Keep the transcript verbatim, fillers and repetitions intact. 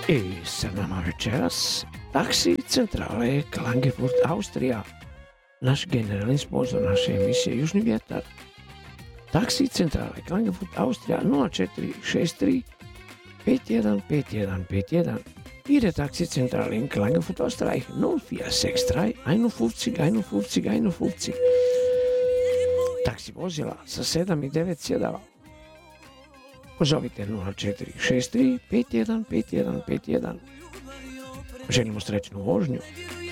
I sa nama večeras taksi centrale Klagenfurt, Austrija. Naš generalni sponzor naše emisije Južni vjetar. Taksi centrale Klagenfurt, Austrija nula četiri šest tri pet jedan pet jedan pet jedan. Ihre Taxi Zentrale in Klagenfurt, Österreich null vier sechs drei einundfünfzig einundfünfzig einundfünfzig. Taksi vozila sa sedam i devet sjedala. Pozovite nula četiri šest tri pet jedan pet jedan pet jedan. Želimo srećnu vožnju.